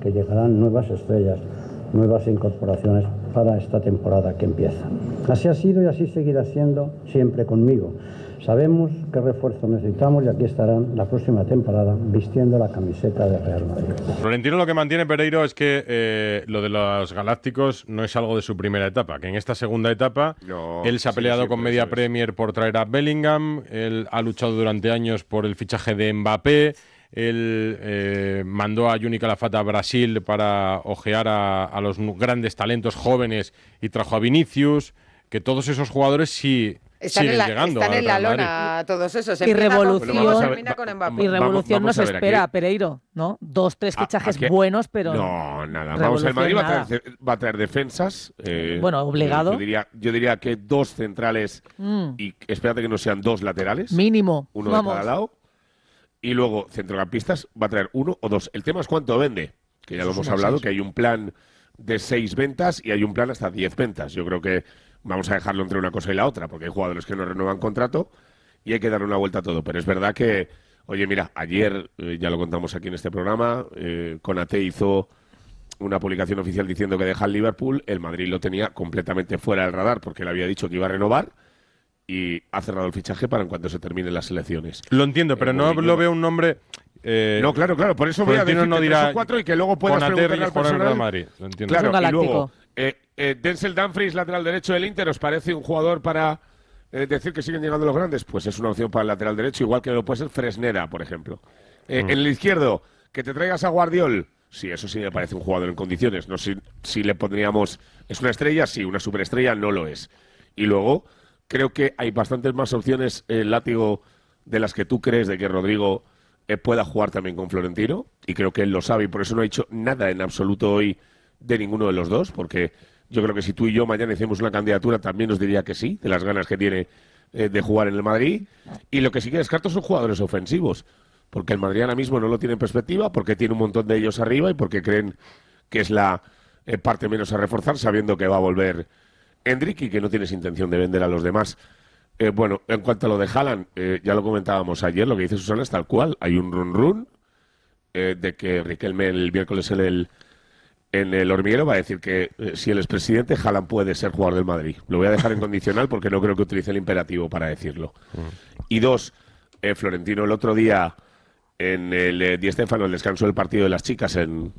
que llegarán nuevas estrellas, nuevas incorporaciones para esta temporada que empieza. Así ha sido y así seguirá siendo siempre conmigo. Sabemos qué refuerzo necesitamos y aquí estarán la próxima temporada vistiendo la camiseta de Real Madrid. Florentino lo que mantiene, Pereiro, es que lo de los Galácticos no es algo de su primera etapa, que en esta segunda etapa él se ha peleado con Media Premier por traer a Bellingham, él ha luchado durante años por el fichaje de Mbappé, él mandó a Juni Calafate a Brasil para ojear a los grandes talentos jóvenes y trajo a Vinicius, que todos esos jugadores sí... Están en la lona todos esos. Y revolución, con Mbappé. y revolución vamos nos a ver, espera, aquí. Pereiro, ¿no? 2-3 fichajes buenos, pero no, nada. Vamos, el Madrid va a traer defensas. Bueno, obligado. Yo diría que 2 centrales y espérate que no sean 2 laterales. Mínimo. Uno de cada lado. Y luego centrocampistas va a traer 1 o 2. El tema es cuánto vende, que ya lo hemos hablado, que hay un plan de 6 ventas y hay un plan hasta 10 ventas. Yo creo que vamos a dejarlo entre una cosa y la otra, porque hay jugadores que no renuevan contrato y hay que darle una vuelta a todo. Pero es verdad que, oye, mira, ayer, ya lo contamos aquí en este programa, Konaté hizo una publicación oficial diciendo que deja el Liverpool. El Madrid lo tenía completamente fuera del radar porque él había dicho que iba a renovar y ha cerrado el fichaje para en cuanto se terminen las elecciones. Lo entiendo, pero no lo veo un nombre... no, claro, por eso voy a decir no dirá 3 o 4 y que luego puedas preguntarle al personal. Real Madrid, lo entiendo. Claro, y luego, Denzel Dumfries, lateral derecho del Inter, ¿os parece un jugador para decir que siguen llegando los grandes? Pues es una opción para el lateral derecho, igual que lo puede ser Fresneda, por ejemplo. En el izquierdo, que te traigas a Guardiol, sí, eso sí me parece un jugador en condiciones. No sé si le pondríamos... ¿Es una estrella? Sí, una superestrella no lo es. Y luego, creo que hay bastantes más opciones, Látigo, de las que tú crees de que Rodrigo pueda jugar también con Florentino, y creo que él lo sabe y por eso no ha dicho nada en absoluto hoy de ninguno de los dos, porque yo creo que si tú y yo mañana hicimos una candidatura también nos diría que sí, de las ganas que tiene de jugar en el Madrid. Y lo que sí que descarto son jugadores ofensivos, porque el Madrid ahora mismo no lo tiene en perspectiva, porque tiene un montón de ellos arriba y porque creen que es la parte menos a reforzar, sabiendo que va a volver Endrick y que no tienes intención de vender a los demás. Bueno, en cuanto a lo de Haaland, ya lo comentábamos ayer, lo que dice Susana es tal cual. Hay un run de que Riquelme el miércoles en el hormiguero va a decir que si él es presidente, Haaland puede ser jugador del Madrid. Lo voy a dejar en condicional porque no creo que utilice el imperativo para decirlo. Y 2, Florentino el otro día en el Di Stéfano, el descanso del partido de las chicas, en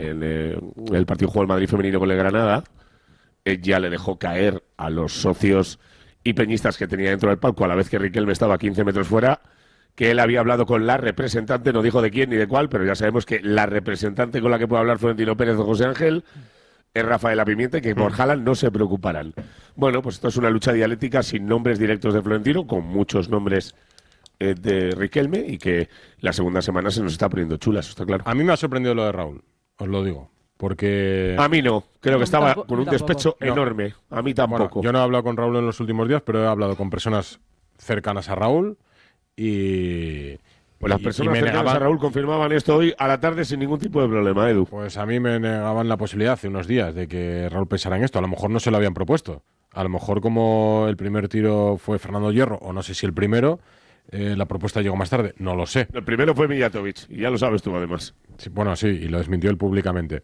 el partido jugó el Madrid femenino con el Granada, ya le dejó caer a los socios y peñistas que tenía dentro del palco, a la vez que Riquelme estaba a 15 metros fuera, que él había hablado con la representante, no dijo de quién ni de cuál, pero ya sabemos que la representante con la que puede hablar Florentino Pérez o José Ángel es Rafaela Pimienta y que por Haaland no se preocuparán. Bueno, pues esto es una lucha dialéctica sin nombres directos de Florentino, con muchos nombres de Riquelme, y que la segunda semana se nos está poniendo chula, eso está claro. A mí me ha sorprendido lo de Raúl, os lo digo. Porque... A mí no, creo que estaba con un despecho enorme. A mí tampoco. Bueno, yo no he hablado con Raúl en los últimos días, pero he hablado con personas cercanas a Raúl y... Pues las personas cercanas a Raúl confirmaban esto hoy a la tarde sin ningún tipo de problema, Edu. Pues a mí me negaban la posibilidad hace unos días de que Raúl pensara en esto. A lo mejor no se lo habían propuesto. A lo mejor como el primer tiro fue Fernando Hierro, o no sé si el primero, la propuesta llegó más tarde. No lo sé. El primero fue Mijatovic, y ya lo sabes tú además. Sí, bueno, sí, y lo desmintió él públicamente.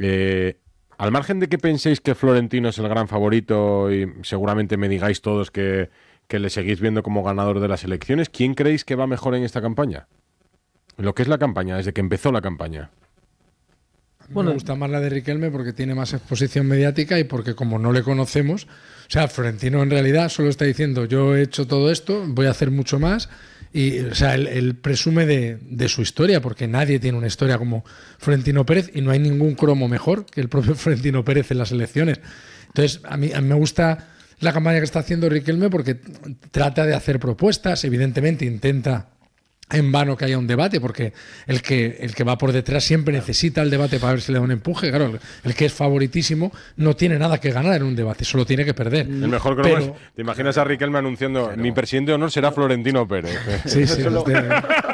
Al margen de que penséis que Florentino es el gran favorito y seguramente me digáis todos que le seguís viendo como ganador de las elecciones, ¿quién creéis que va mejor en esta campaña? Lo que es la campaña, desde que empezó la campaña. Bueno, me gusta más la de Riquelme porque tiene más exposición mediática y porque como no le conocemos, o sea, Florentino en realidad solo está diciendo yo he hecho todo esto, voy a hacer mucho más. Y, o sea, él presume de su historia, porque nadie tiene una historia como Florentino Pérez y no hay ningún cromo mejor que el propio Florentino Pérez en las elecciones. Entonces, a mí me gusta la campaña que está haciendo Riquelme porque trata de hacer propuestas, evidentemente intenta en vano que haya un debate, porque el que va por detrás siempre necesita el debate para ver si le da un empuje. Claro, el que es favoritísimo no tiene nada que ganar en un debate, solo tiene que perder. El mejor cromo es, ¿te imaginas a Riquelme anunciando mi presidente de honor será Florentino Pérez? Sí, sí.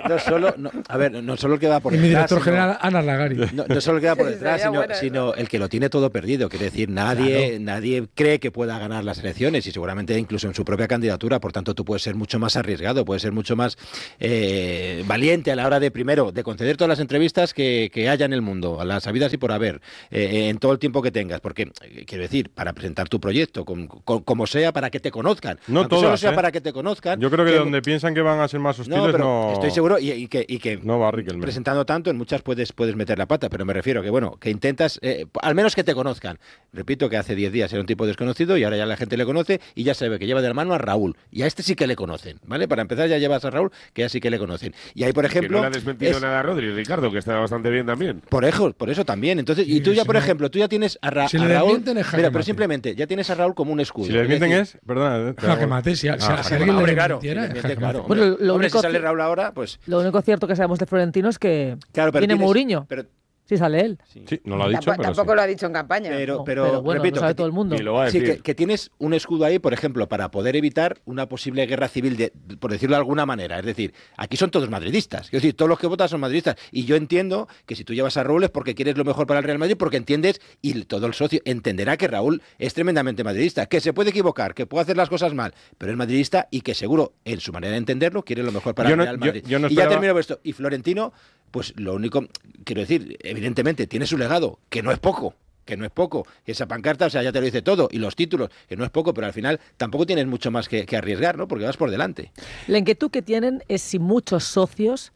no solo el que va por detrás. Y mi director general, Ana Lagari. No solo el que va por detrás, sino el que lo tiene todo perdido. Quiere decir, nadie cree que pueda ganar las elecciones y seguramente incluso en su propia candidatura. Por tanto, tú puedes ser mucho más arriesgado, puedes ser mucho más valiente a la hora de, primero, de conceder todas las entrevistas que haya en el mundo, a las habidas y por haber, en todo el tiempo que tengas. Porque, quiero decir, para presentar tu proyecto, como sea, para que te conozcan. No todas, solo sea para que te conozcan. Yo creo que donde piensan que van a ser más hostiles, estoy seguro y que no va Riquelme. Presentando tanto, en muchas puedes meter la pata, pero me refiero que intentas, al menos que te conozcan. Repito que hace 10 días era un tipo desconocido y ahora ya la gente le conoce y ya sabe que lleva de la mano a Raúl. Y a este sí que le conocen, ¿vale? Para empezar ya llevas a Raúl, que ya sí que le conocen. Y ahí, por ejemplo... Que no le ha desmentido nada a Rodri, Ricardo, que está bastante bien también. Por eso también. Entonces, y tú ya, por ejemplo, tú ya tienes a Raúl... Mira, pero simplemente, ya tienes a Raúl como un escudo. Si le desmienten perdona... Jaque mate, si alguien le desmintiera, claro. Bueno, si sale Raúl ahora, pues... Lo único cierto que sabemos de Florentino es que viene Mourinho. Sí, sale él. Sí, no lo ha dicho, tampoco lo ha dicho en campaña. Pero bueno, repito, lo sabe todo el mundo. Que tienes un escudo ahí, por ejemplo, para poder evitar una posible guerra civil, por decirlo de alguna manera. Es decir, aquí son todos madridistas. Es decir, todos los que votan son madridistas. Y yo entiendo que si tú llevas a Raúl es porque quieres lo mejor para el Real Madrid, porque entiendes, y todo el socio entenderá que Raúl es tremendamente madridista, que se puede equivocar, que puede hacer las cosas mal, pero es madridista y que seguro, en su manera de entenderlo, quiere lo mejor para el Real Madrid. Y ya termino esto. Y Florentino... Pues lo único, quiero decir, evidentemente tiene su legado, que no es poco, esa pancarta, o sea, ya te lo dice todo, y los títulos, que no es poco, pero al final tampoco tienes mucho más que arriesgar, ¿no? Porque vas por delante. La inquietud que tienen es si muchos socios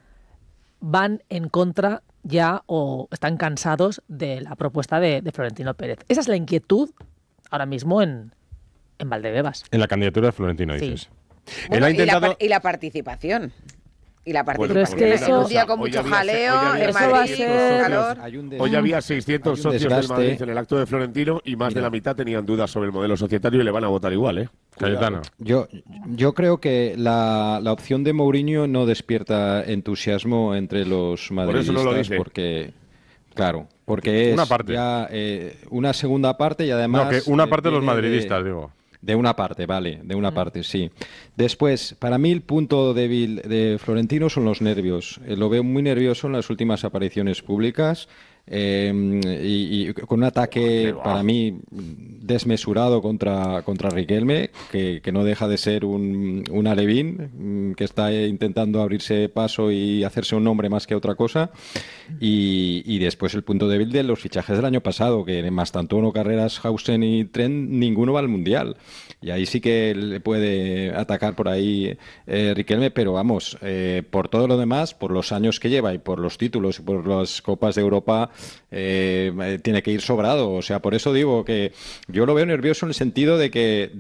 van en contra ya o están cansados de la propuesta de Florentino Pérez. Esa es la inquietud ahora mismo en Valdebebas. En la candidatura de Florentino, dices. Bueno, y la participación. Pero es que eso, un día con mucho jaleo, en eso va a ser calor. Hoy había 600 socios del Madrid en el acto de Florentino y más de la mitad tenían dudas sobre el modelo societario y le van a votar igual, ¿eh? Cayetano. Yo creo que la opción de Mourinho no despierta entusiasmo entre los madridistas. Por eso no lo dice. Porque es una parte. Ya una segunda parte y además... No, que una parte de los madridistas, digo. De una parte, vale, de una parte, sí. Después, para mí el punto débil de Florentino son los nervios. Lo veo muy nervioso en las últimas apariciones públicas y con un ataque, para mí, desmesurado contra Riquelme, que no deja de ser un alevín, que está intentando abrirse paso y hacerse un nombre más que otra cosa. Y después el punto débil de los fichajes del año pasado, que en Mastantuono, Carreras, Hausen y Trent, ninguno va al Mundial. Y ahí sí que le puede atacar por ahí Riquelme, pero vamos, por todo lo demás, por los años que lleva y por los títulos y por las Copas de Europa, tiene que ir sobrado. O sea, por eso digo que yo lo veo nervioso en el sentido de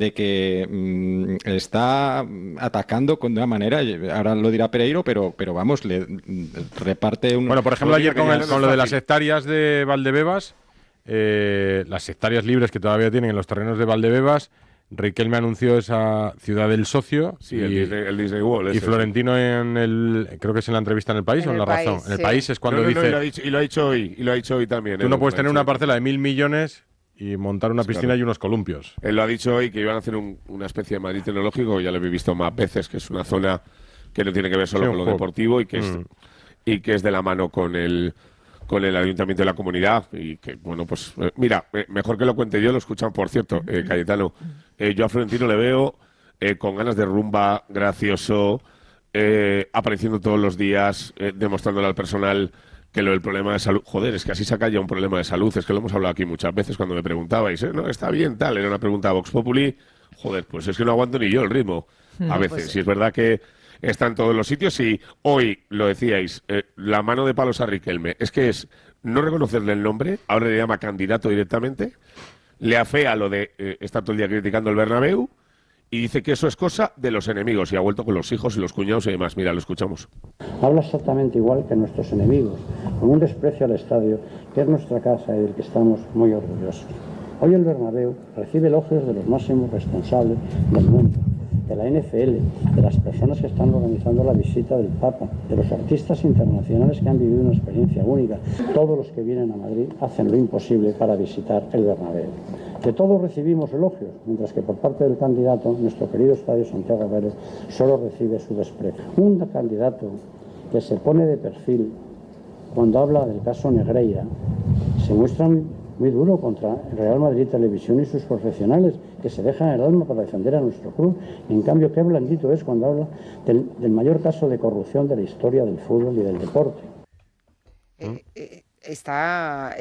que está atacando de una manera, ahora lo dirá Pereiro, pero vamos, le reparte un... Bueno, por ejemplo, ayer con lo de las hectáreas de Valdebebas, las hectáreas libres que todavía tienen en los terrenos de Valdebebas, Riquelme anunció esa ciudad del socio. Sí, el Disney World. Y Florentino creo que es en la entrevista en El País o en La Razón. En El País es cuando dice... y lo ha dicho hoy también. Tú no puedes tener una parcela de 1.000 millones y montar una piscina y unos columpios. Él lo ha dicho hoy, que iban a hacer una especie de Madrid tecnológico, ya lo he visto más veces, que es una zona que no tiene que ver solo con lo deportivo y que es de la mano con el ayuntamiento de la comunidad y que, bueno, pues mira, mejor que lo cuente yo, lo escuchan, por cierto, Cayetano. Yo a Florentino le veo con ganas de rumba, gracioso, apareciendo todos los días, demostrándole al personal que el problema de salud... Joder, es que así saca ya un problema de salud, es que lo hemos hablado aquí muchas veces cuando me preguntabais, no, está bien, tal, era una pregunta a Vox Populi. Joder, pues es que no aguanto ni yo el ritmo. A veces, pues sí. Si es verdad que está en todos los sitios y hoy, lo decíais, la mano de palos a Riquelme, es que es no reconocerle el nombre, ahora le llama candidato directamente, le afea lo de estar todo el día criticando el Bernabéu y dice que eso es cosa de los enemigos y ha vuelto con los hijos y los cuñados y demás. Mira, lo escuchamos. Habla exactamente igual que nuestros enemigos, con un desprecio al estadio, que es nuestra casa y del que estamos muy orgullosos. Hoy el Bernabéu recibe elogios de los máximos responsables del mundo, de la NFL, de las personas que están organizando la visita del Papa, de los artistas internacionales que han vivido una experiencia única. Todos los que vienen a Madrid hacen lo imposible para visitar el Bernabéu. De todos recibimos elogios, mientras que por parte del candidato, nuestro querido Estadio Santiago Bernabéu solo recibe su desprecio. Un candidato que se pone de perfil cuando habla del caso Negreira, se muestra muy duro contra el Real Madrid Televisión y sus profesionales, que se dejan el alma para defender a nuestro club. En cambio, qué blandito es cuando habla del mayor caso de corrupción de la historia del fútbol y del deporte. Está